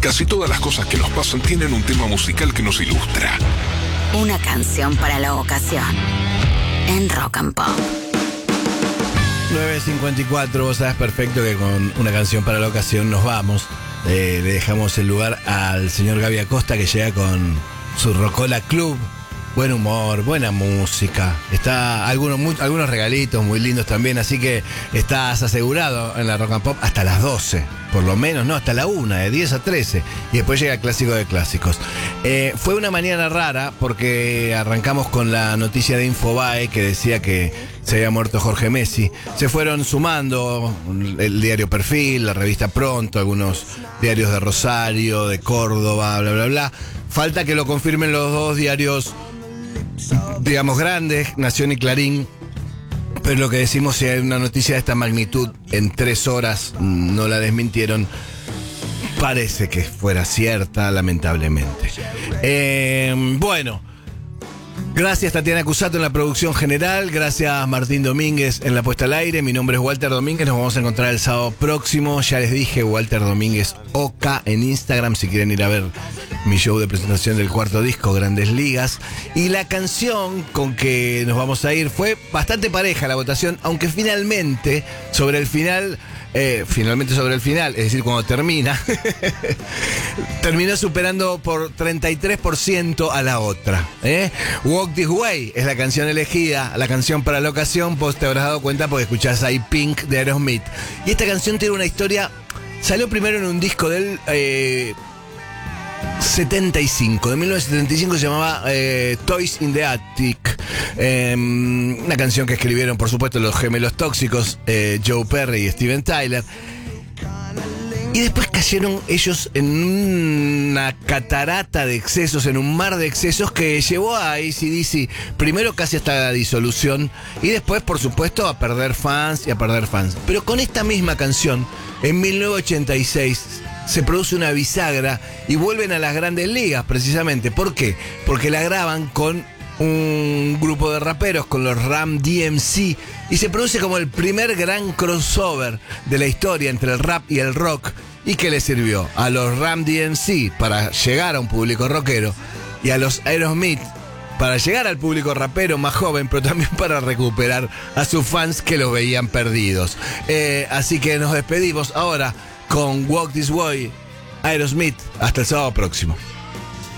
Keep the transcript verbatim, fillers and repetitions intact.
Casi todas las cosas que nos pasan tienen un tema musical que nos ilustra. Una canción para la ocasión. En Rock and Pop. nueve cincuenta y cuatro, vos sabés perfecto que con una canción para la ocasión nos vamos. Eh, le dejamos el lugar al señor Gaby Acosta, que llega con su Rocola Club. Buen humor, buena música. Está algunos, muy, algunos regalitos muy lindos también, así que estás asegurado en la Rock and Pop hasta las doce, por lo menos, no, hasta la una, de diez a trece. Y después llega el Clásico de Clásicos. Eh, fue una mañana rara porque arrancamos con la noticia de Infobae que decía que se había muerto Jorge Messi. Se fueron sumando el diario Perfil, la revista Pronto, algunos diarios de Rosario, de Córdoba, bla, bla, bla. Falta que lo confirmen los dos diarios, digamos, grandes, Nación y Clarín. Pero lo que decimos, si hay una noticia de esta magnitud en tres horas no la desmintieron, parece que fuera cierta, lamentablemente. Eh, bueno, gracias Tatiana Cusato en la producción general, gracias Martín Domínguez en la puesta al aire. Mi nombre es Walter Domínguez, nos vamos a encontrar el sábado próximo. Ya les dije, Walter Domínguez OK en Instagram, si quieren ir a ver mi show de presentación del cuarto disco, Grandes Ligas. Y la canción con que nos vamos a ir fue bastante pareja la votación, aunque finalmente, sobre el final, eh, finalmente sobre el final, es decir, cuando termina, terminó superando por treinta y tres por ciento a la otra. ¿eh? Walk This Way es la canción elegida, la canción para la ocasión. Vos te habrás dado cuenta porque escuchás ahí Pink de Aerosmith. Y esta canción tiene una historia, salió primero en un disco del Eh, setenta y cinco, de mil novecientos setenta y cinco, se llamaba eh, Toys in the Attic. Eh, una canción que escribieron, por supuesto, los gemelos tóxicos, eh, Joe Perry y Steven Tyler. Y después cayeron ellos en una catarata de excesos, en un mar de excesos que llevó a A C D C primero casi hasta la disolución y después, por supuesto, a perder fans y a perder fans. Pero con esta misma canción, en mil novecientos ochenta y seis, se produce una bisagra y vuelven a las Grandes Ligas, precisamente. ¿Por qué? Porque la graban con un grupo de raperos, con los Ram D M C, y se produce como el primer gran crossover de la historia entre el rap y el rock. ¿Y qué le sirvió? A los Ram D M C para llegar a un público rockero y a los Aerosmith para llegar al público rapero más joven, pero también para recuperar a sus fans que los veían perdidos. Eh, así que nos despedimos ahora con Walk This Way, Aerosmith. Hasta el sábado próximo.